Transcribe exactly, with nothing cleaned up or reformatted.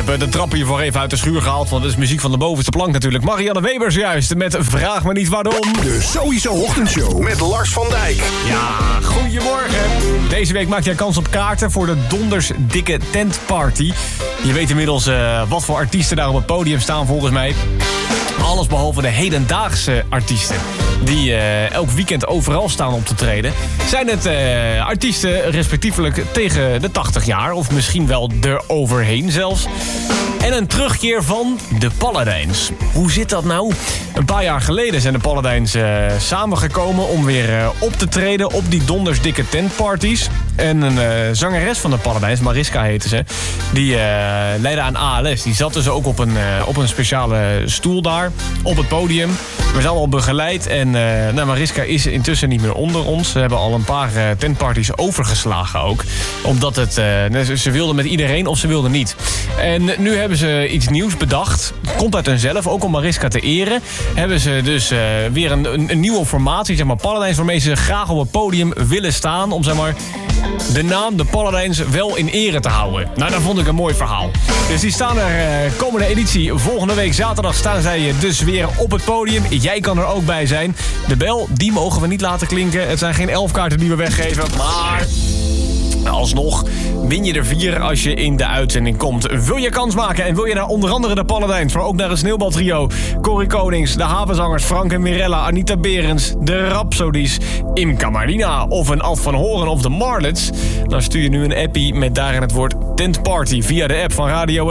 hebben de trappen hiervoor even uit de schuur gehaald, want het is muziek van de bovenste plank natuurlijk. Marianne Webers juist, met Vraag me niet waarom. De Sowieso Ochtendshow met Lars van Dijk. Ja, goedemorgen. Deze week maak jij kans op kaarten voor de Donders Dikke Tentparty. Je weet inmiddels uh, wat voor artiesten daar op het podium staan volgens mij. Alles behalve de hedendaagse artiesten die uh, elk weekend overal staan op te treden. Zijn het uh, artiesten respectievelijk tegen de tachtig jaar of misschien wel eroverheen zelfs. En een terugkeer van de Paladijns. Hoe zit dat nou? Een paar jaar geleden zijn de Paladijns uh, samengekomen om weer uh, op te treden op die Donders Dikke Tentparties. En een uh, zangeres van de Paladijns, Mariska heette ze, die uh, leidde aan A L S. Die zat dus ook op een, uh, op een speciale stoel daar, op het podium. We zijn allemaal begeleid en uh, nou, Mariska is intussen niet meer onder ons. Ze hebben al een paar uh, tentparties overgeslagen ook. Omdat het, uh, ze wilden met iedereen of ze wilden niet. En nu hebben ze iets nieuws bedacht. Komt uit hunzelf, ook om Mariska te eren. Hebben ze dus uh, weer een, een, een nieuwe formatie, zeg maar Paladijns, waarmee ze graag op het podium willen staan. Om zeg maar de naam de Paladijns wel in ere te houden. Nou, dat vond ik een mooi verhaal. Dus die staan er uh, komende editie. Volgende week zaterdag staan zij dus weer op het podium. Jij kan er ook bij zijn. De bel, die mogen we niet laten klinken. Het zijn geen elf kaarten die we weggeven. Maar alsnog win je er vier als je in de uitzending komt. Wil je kans maken en wil je naar onder andere de Paladijns, maar ook naar het Sneeuwbaltrio, Corrie Konings, de Havenzangers Frank en Mirella, Anita Berends, de Rhapsodies, Imka Marina of een Ad van Horen of de Marlets, dan stuur je nu een appie met daarin het woord Tentparty via de app van Radio